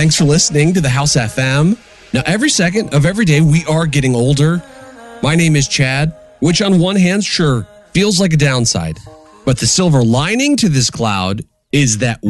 Thanks for listening to the House FM. Now, every second of every day, we are getting older. My name is Chad, which on one hand, sure, feels like a downside. But the silver lining to this cloud is that